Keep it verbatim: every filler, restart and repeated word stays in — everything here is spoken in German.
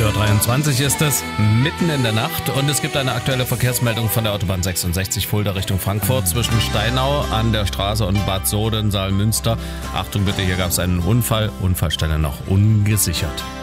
Uhr dreiundzwanzig ist es, mitten in der Nacht, und es gibt eine aktuelle Verkehrsmeldung von der Autobahn sechsundsechzig Fulda Richtung Frankfurt zwischen Steinau an der Straße und Bad Soden, Saalmünster. Achtung bitte, hier gab es einen Unfall, Unfallstelle noch ungesichert.